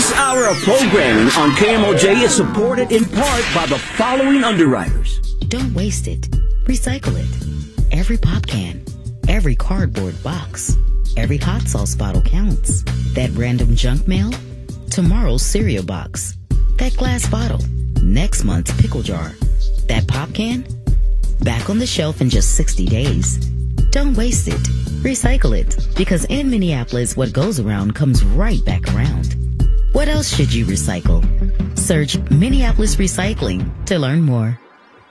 This hour of programming on KMOJ is supported in part by the following underwriters. Don't waste it. Recycle it. Every pop can, every cardboard box, every hot sauce bottle counts. That random junk mail, tomorrow's cereal box. That glass bottle, next month's pickle jar. That pop can, back on the shelf in just 60 days. Don't waste it. Recycle it. Because in Minneapolis, what goes around comes right back around. What else should you recycle? Search Minneapolis Recycling to learn more.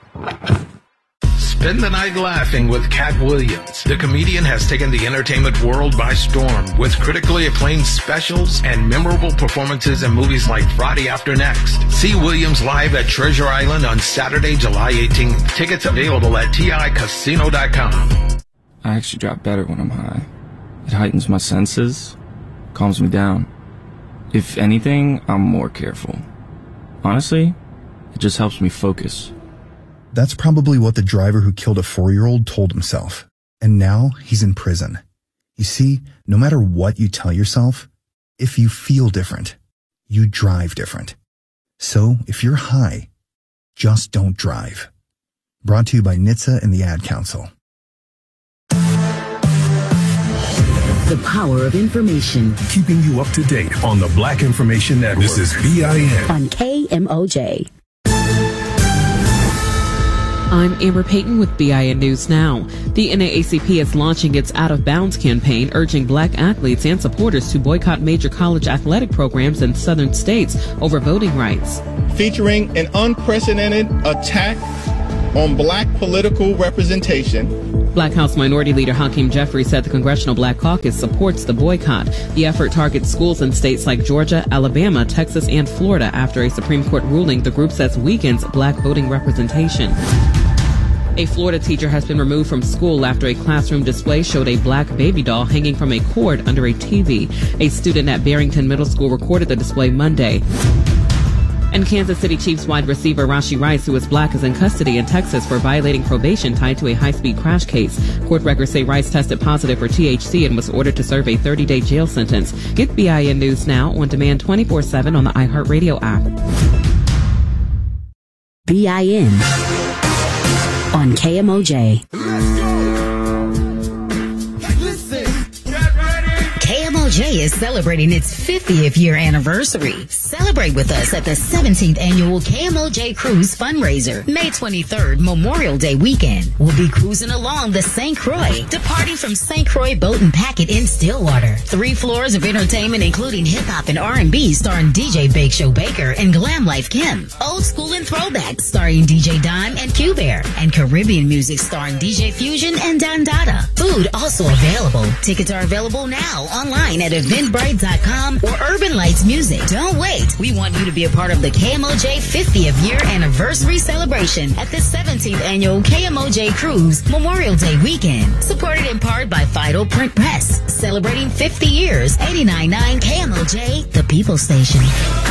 Spend the night laughing with Cat Williams. The comedian has taken the entertainment world by storm with critically acclaimed specials and memorable performances in movies like Friday After Next. See Williams live at Treasure Island on Saturday, July 18th. Tickets available at TICasino.com. I actually drop better when I'm high. It heightens my senses, calms me down. If anything, I'm more careful. Honestly, it just helps me focus. That's probably what the driver who killed a 4-year-old told himself. And now he's in prison. You see, no matter what you tell yourself, if you feel different, you drive different. So if you're high, just don't drive. Brought to you by NHTSA and the Ad Council. The power of information. Keeping you up to date on the Black Information Network. This is BIN. On KMOJ. I'm Amber Payton with BIN News Now. The NAACP is launching its Out of Bounds campaign, urging black athletes and supporters to boycott major college athletic programs in southern states over voting rights. Featuring an unprecedented attack on black political representation. Black House Minority Leader Hakeem Jeffries said the Congressional Black Caucus supports the boycott. The effort targets schools in states like Georgia, Alabama, Texas, and Florida after a Supreme Court ruling the group says weakens black voting representation. A Florida teacher has been removed from school after a classroom display showed a black baby doll hanging from a cord under a TV. A student at Barrington Middle School recorded the display Monday. And Kansas City Chiefs wide receiver Rashee Rice, who is black, is in custody in Texas for violating probation tied to a high-speed crash case. Court records say Rice tested positive for THC and was ordered to serve a 30-day jail sentence. Get BIN News Now on demand 24/7 on the iHeartRadio app. BIN on KMOJ. KMOJ is celebrating its 50th year anniversary. Celebrate with us at the 17th annual KMOJ Cruise fundraiser, May 23rd, Memorial Day weekend. We'll be cruising along the St. Croix, departing from St. Croix Boat and Packet in Stillwater. 3 floors of entertainment, including hip-hop and R&B, starring DJ Bake Show Baker and Glam Life Kim. Old School and Throwback, starring DJ Dime and Q-Bear. And Caribbean music, starring DJ Fusion and Don Dada. Food also available. Tickets are available now online at Eventbrite.com or Urban Lights Music. Don't wait. We want you to be a part of the KMOJ 50th year anniversary celebration at the 17th annual KMOJ Cruise Memorial Day weekend. Supported in part by Fido Print Press. Celebrating 50 years. 89.9 KMOJ, the People Station.